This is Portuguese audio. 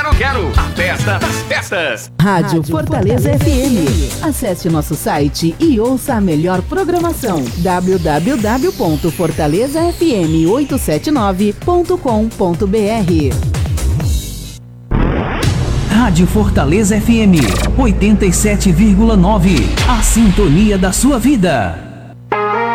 Quero a festa das festas. Rádio Fortaleza FM. Acesse o nosso site e ouça a melhor programação. www.fortalezafm879.com.br. Rádio Fortaleza FM 87,9. A sintonia da sua vida.